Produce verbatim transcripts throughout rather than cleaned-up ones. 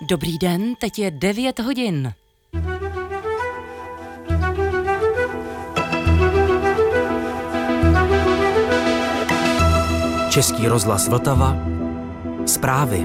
Dobrý den, teď je devět hodin. Český rozhlas Vltava. Zprávy.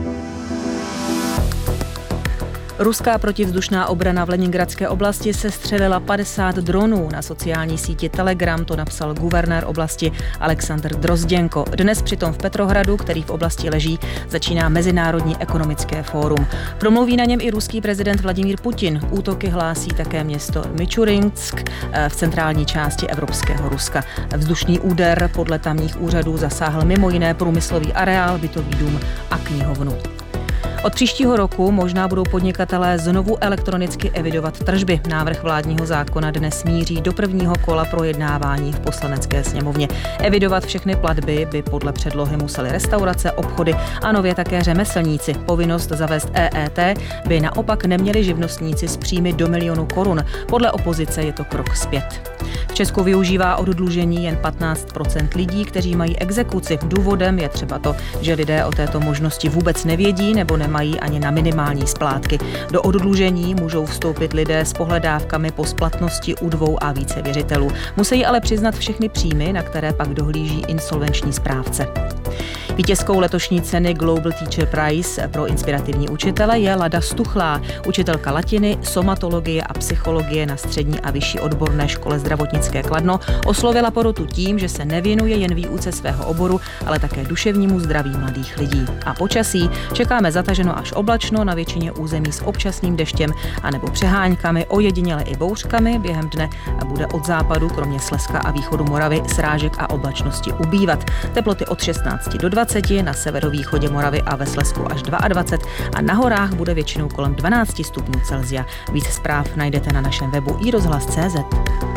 Ruská protivzdušná obrana v Leningradské oblasti sestřelila padesát dronů. Na sociální síti Telegram to napsal guvernér oblasti Alexandr Drozděnko. Dnes přitom v Petrohradu, který v oblasti leží, začíná Mezinárodní ekonomické fórum. Promluví na něm i ruský prezident Vladimír Putin. Útoky hlásí také město Mičurinsk v centrální části evropského Ruska. Vzdušný úder podle tamních úřadů zasáhl mimo jiné průmyslový areál, bytový dům a knihovnu. Od příštího roku možná budou podnikatelé znovu elektronicky evidovat tržby. Návrh vládního zákona dnes míří do prvního kola projednávání v Poslanecké sněmovně. Evidovat všechny platby by podle předlohy musely restaurace, obchody a nově také řemeslníci. Povinnost zavést E E T by naopak neměli živnostníci s příjmy do milionu korun. Podle opozice je to krok zpět. V Česku využívá oddlužení jen patnáct procent lidí, kteří mají exekuci. Důvodem je třeba to, že lidé o této možnosti vůbec nevědí nebo nemají ani na minimální splátky. Do oddlužení můžou vstoupit lidé s pohledávkami po splatnosti u dvou a více věřitelů. Musí ale přiznat všechny příjmy, na které pak dohlíží insolvenční správce. Vítězkou letošní ceny Global Teacher Prize pro inspirativní učitele je Lada Stuchlá, učitelka latiny, somatologie a psychologie na střední a vyšší odborné škole zdravotnické Kladno. Oslovila porotu tím, že se nevěnuje jen výuce svého oboru, ale také duševnímu zdraví mladých lidí. A počasí čekáme zataženo až oblačno na většině území s občasným deštěm anebo přeháňkami, ojediněle i bouřkami. Během dne bude od západu, kromě Slezska a východu Moravy, srážek a oblačnosti ubývat. Teploty od šestnácti do dvaceti, na severovýchodě Moravy a ve Slezsku až dvacet dva a na horách bude většinou kolem dvanáct stupňů Celsia. Víc zpráv najdete na našem webu i rozhlas tečka cé zet.